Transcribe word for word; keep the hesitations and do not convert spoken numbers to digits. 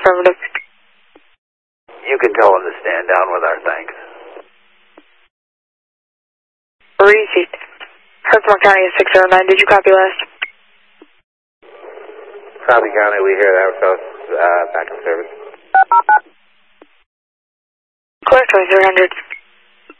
affirmative. You can tell them to stand down with our thanks. Received. Herkimer County is six zero nine. Did you copy last? Copy County, we hear that. South, uh, back in service. Clear twenty-three hundred.